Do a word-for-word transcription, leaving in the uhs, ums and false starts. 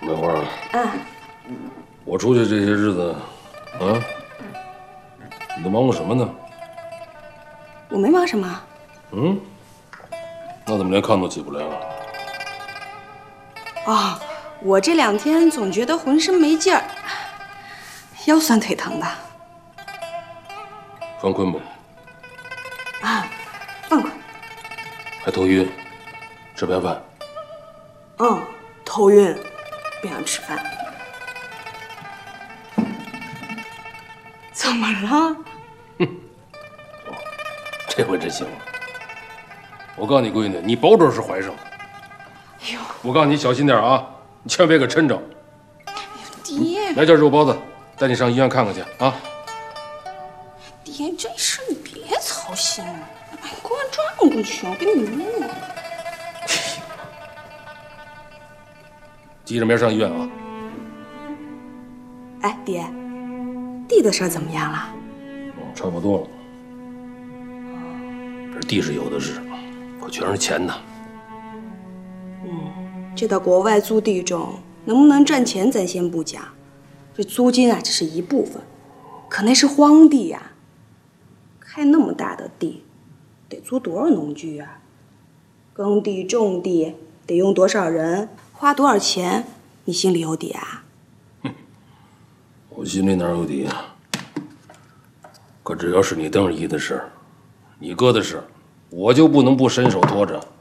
梅花啊， 啊， 我出去这些日子，啊，你都忙活什么呢？ 我没忙什么。 嗯，那怎么连炕都起不来了？ 哦，我这两天总觉得浑身没劲儿，腰酸腿疼的。 犯困不？ 啊，犯困。 还头晕，吃不下饭。 嗯，头晕，不想吃饭。怎么了？ 哼，这回真行了。我告诉你闺女，你保准是怀上了。 哎呦， 我告诉你小心点啊，你千万别给抻着。 爹， 来件肉包子，带你上医院看看去啊。 爹，这事你别操心了，把公安转过去，我跟你录。 急着明儿上医院啊。 哎，爹，弟的事儿怎么样了？ 哦，差不多了。这地是有的是，可全是钱呐。 嗯，这到国外租地种，能不能赚钱咱先不讲，这租金啊只是一部分，可那是荒地呀、啊。开那么大的地，得租多少农具啊？耕地、种地得用多少人，花多少钱？你心里有底啊？ 哼，我心里哪有底啊？可只要是你邓姨的事，你哥的事，我就不能不伸手托着。